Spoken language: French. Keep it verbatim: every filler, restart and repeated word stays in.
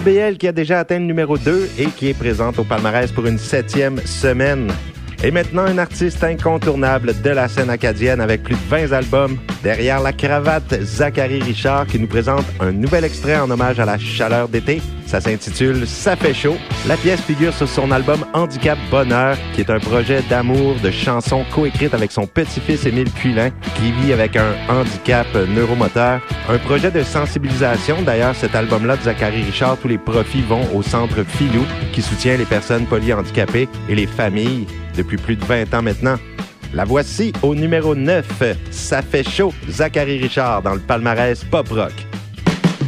B L qui a déjà atteint le numéro deux et qui est présente au palmarès pour une septième semaine. Et maintenant, un artiste incontournable de la scène acadienne avec plus de vingt albums. Derrière la cravate, Zachary Richard qui nous présente un nouvel extrait en hommage à la chaleur d'été. Ça s'intitule « Ça fait chaud ». La pièce figure sur son album « Handicap Bonheur » qui est un projet d'amour, de chansons coécrites avec son petit-fils Émile Cuillin qui vit avec un handicap neuromoteur. Un projet de sensibilisation. D'ailleurs, cet album-là de Zachary Richard, tous les profits vont au Centre Filou qui soutient les personnes polyhandicapées et les familles depuis plus de vingt ans maintenant. La voici au numéro neuf. Ça fait chaud, Zachary Richard dans le palmarès pop-rock.